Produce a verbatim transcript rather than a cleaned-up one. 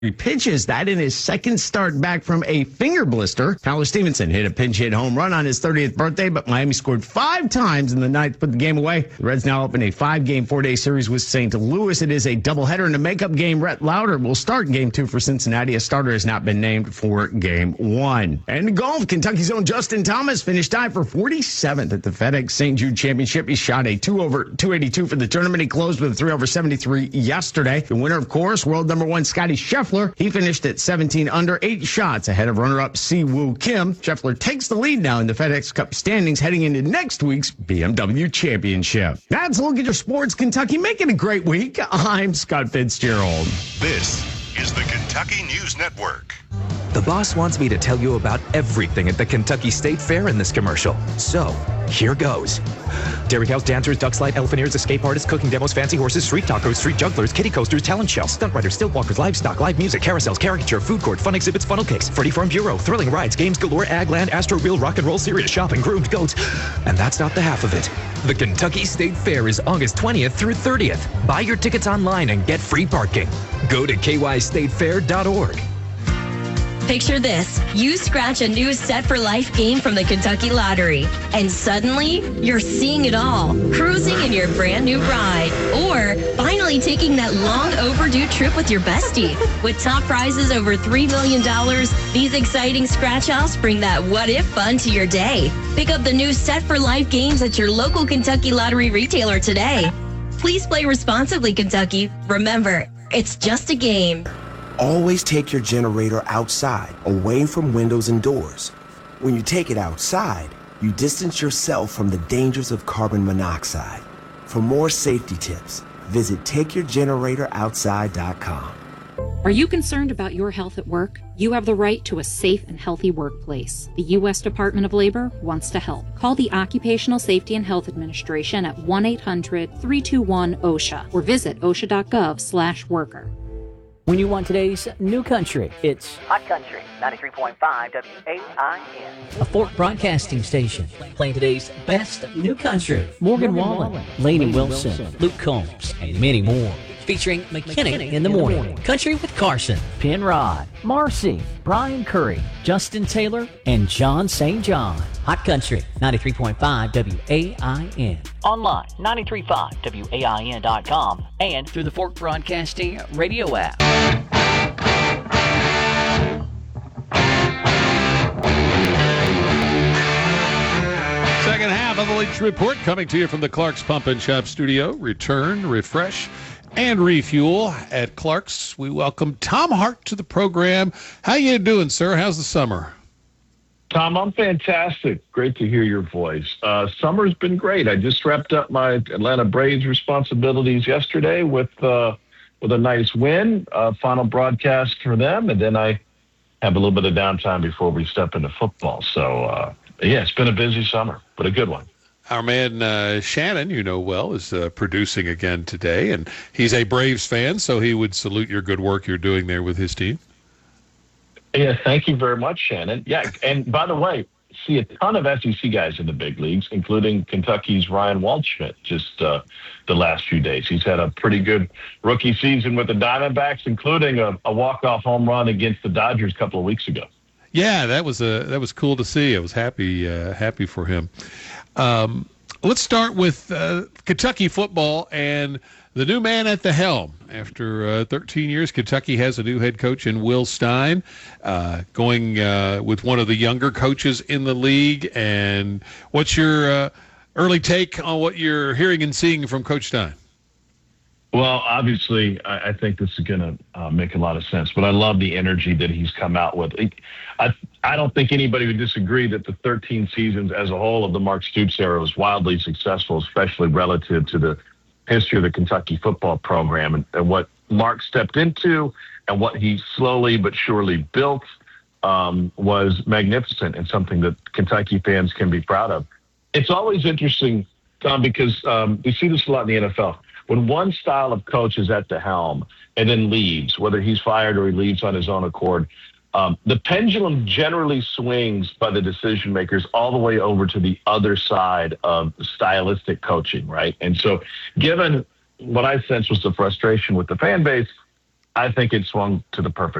He pitches that in his second start back from a finger blister. Tyler Stevenson hit a pinch hit home run on his thirtieth birthday, but Miami scored five times in the ninth to put the game away. The Reds now open a five-game, four-day series with Saint Louis. It is a doubleheader in a makeup game. Rhett Lauder will start game two for Cincinnati. A starter has not been named for game one. And in golf, Kentucky's own Justin Thomas finished tied for forty-seventh at the FedEx Saint Jude Championship. He shot a two over two eighty-two for the tournament. He closed with a three over seventy-three yesterday. The winner, of course, world number one Scotty Scheffler. He finished at seventeen under, eight shots ahead of runner-up Siwoo Kim. Scheffler takes the lead now in the FedEx Cup standings heading into next week's B M W Championship. That's a look at your sports, Kentucky. Make it a great week. I'm Scott Fitzgerald. This is the Kentucky News Network. The boss wants me to tell you about everything at the Kentucky State Fair in this commercial. So, here goes. Dairy cows, dancers, duck slide, elephant ears, escape artists, cooking demos, fancy horses, street tacos, street jugglers, kiddie coasters, talent shows, stunt riders, stilt walkers, livestock, live music, carousels, caricature, food court, fun exhibits, funnel cakes, Freddie Farm Bureau, thrilling rides, games galore, ag land, astro wheel, rock and roll, serious shopping, groomed goats. And that's not the half of it. The Kentucky State Fair is August twentieth through thirtieth. Buy your tickets online and get free parking. Go to k y state fair dot org. Picture this. You scratch a new Set for Life game from the Kentucky Lottery, and suddenly you're seeing it all, cruising in your brand new ride, or finally taking that long overdue trip with your bestie. With top prizes over three million dollars, these exciting scratch-offs bring that what-if fun to your day. Pick up the new Set for Life games at your local Kentucky Lottery retailer today. Please play responsibly, Kentucky. Remember, it's just a game. Always take your generator outside, away from windows and doors. When you take it outside, you distance yourself from the dangers of carbon monoxide. For more safety tips, visit take your generator outside dot com. Are you concerned about your health at work? You have the right to a safe and healthy workplace. The U S Department of Labor wants to help. Call the Occupational Safety and Health Administration at one eight hundred three two one OSHA or visit osha dot gov slash worker. When you want today's new country, it's Hot Country, ninety-three point five W A I N. a Fork Broadcasting station playing today's best new country. Morgan, Morgan Wallen, Wallen, Lainey Wilson, Wilson, Luke Combs, and many more. Featuring McKinney, McKinney in the morning. morning, Country with Carson, Penrod, Marcy, Brian Curry, Justin Taylor, and John Saint John. Hot Country, ninety-three point five W A I N. Online, ninety-three point five W A I N dot com and through the Fork Broadcasting radio app. Second half of the Leach Report coming to you from the Clark's Pump and Shop studio. Return, refresh, and refuel at Clark's. We welcome Tom Hart to the program. How you doing, sir? How's the summer? Tom, I'm fantastic. Great to hear your voice. Uh, summer's been great. I just wrapped up my Atlanta Braves responsibilities yesterday with uh, with a nice win, uh, final broadcast for them, and then I have a little bit of downtime before we step into football. So, uh, yeah, it's been a busy summer, but a good one. Our man uh, Shannon, you know well, is uh, producing again today, and he's a Braves fan, so he would salute your good work you're doing there with his team. Yeah, thank you very much, Shannon. Yeah, and by the way, see a ton of S E C guys in the big leagues, including Kentucky's Ryan Waldschmidt just uh, the last few days. He's had a pretty good rookie season with the Diamondbacks, including a, a walk-off home run against the Dodgers a couple of weeks ago. Yeah, that was a that was cool to see. I was happy uh, happy for him. Um, let's start with uh, Kentucky football and the new man at the helm. After uh, thirteen years, Kentucky has a new head coach in Will Stein, uh, going uh, with one of the younger coaches in the league. And what's your uh, early take on what you're hearing and seeing from Coach Stein? Well, obviously, I, I think this is going to uh, make a lot of sense, but I love the energy that he's come out with. I, I don't think anybody would disagree that the thirteen seasons as a whole of the Mark Stoops era was wildly successful, especially relative to the history of the Kentucky football program and, and what Mark stepped into and what he slowly but surely built um, was magnificent and something that Kentucky fans can be proud of. It's always interesting, Tom, because um, we see this a lot in the N F L. When one style of coach is at the helm and then leaves, whether he's fired or he leaves on his own accord, um, the pendulum generally swings by the decision makers all the way over to the other side of stylistic coaching, right? And so given what I sense was the frustration with the fan base, I think it swung to the perfect